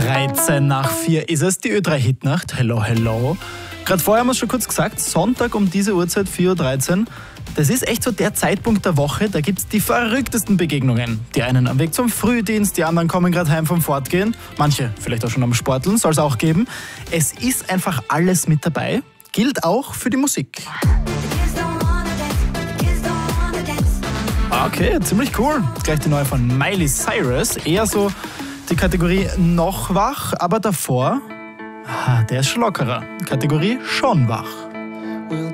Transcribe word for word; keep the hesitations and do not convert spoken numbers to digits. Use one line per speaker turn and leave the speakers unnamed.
dreizehn nach vier ist es, die Ö drei Hitnacht. Hello, hello. Gerade vorher haben wir es schon kurz gesagt, Sonntag um diese Uhrzeit, vier Uhr dreizehn. Das ist echt so der Zeitpunkt der Woche, da gibt es die verrücktesten Begegnungen. Die einen am Weg zum Frühdienst, die anderen kommen gerade heim vom Fortgehen. Manche vielleicht auch schon am Sporteln, soll es auch geben. Es ist einfach alles mit dabei, gilt auch für die Musik. Okay, ziemlich cool. Gleich die neue von Miley Cyrus. Eher so die Kategorie noch wach, aber davor, ah, der ist schon lockerer. Kategorie schon wach.
We'll